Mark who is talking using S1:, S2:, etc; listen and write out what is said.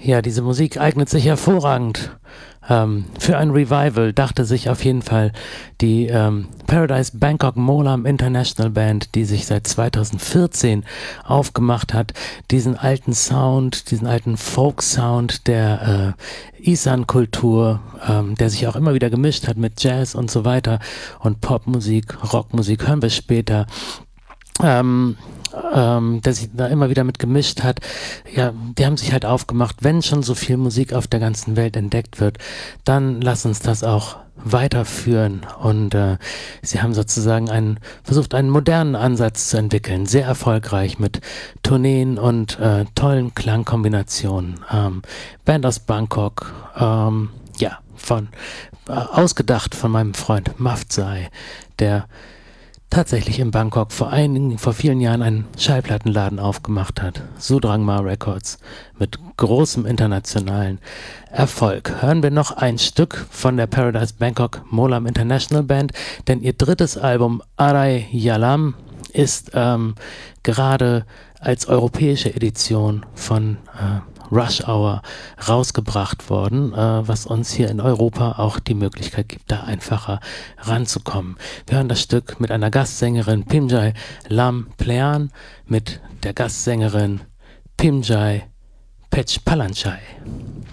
S1: Ja, diese Musik eignet sich hervorragend für ein Revival, dachte sich auf jeden Fall die Paradise Bangkok Molam International Band, die sich seit 2014 aufgemacht hat, diesen alten Sound, diesen alten Folk-Sound der Isan-Kultur, der sich auch immer wieder gemischt hat mit Jazz und so weiter und Popmusik, Rockmusik, hören wir später. Der sich da immer wieder mit gemischt hat. Ja, die haben sich halt aufgemacht, wenn schon so viel Musik auf der ganzen Welt entdeckt wird, dann lass uns das auch weiterführen. Und sie haben sozusagen versucht, einen modernen Ansatz zu entwickeln, sehr erfolgreich mit Tourneen und tollen Klangkombinationen. Band aus Bangkok, ausgedacht von meinem Freund Mafzai, der tatsächlich in Bangkok vor vielen Jahren einen Schallplattenladen aufgemacht hat. Sudrangma Records mit großem internationalen Erfolg. Hören wir noch ein Stück von der Paradise Bangkok Molam International Band, denn ihr drittes Album Arai Yalam ist gerade als europäische Edition von Rush Hour rausgebracht worden, was uns hier in Europa auch die Möglichkeit gibt, da einfacher ranzukommen. Wir hören das Stück mit einer Gastsängerin Pimjai Lam Plean, mit der Gastsängerin Pimjai Pech Palanchai.